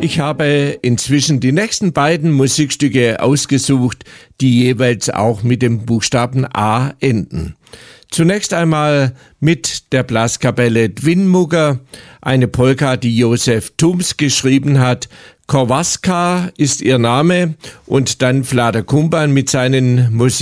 Ich habe inzwischen die nächsten beiden Musikstücke ausgesucht, die jeweils auch mit dem Buchstaben A enden. Zunächst einmal mit der Blaskapelle Dwinmucker, eine Polka, die Josef Thums geschrieben hat. Kowalska ist ihr Name und dann Vlado Kumpan mit seinen Musik.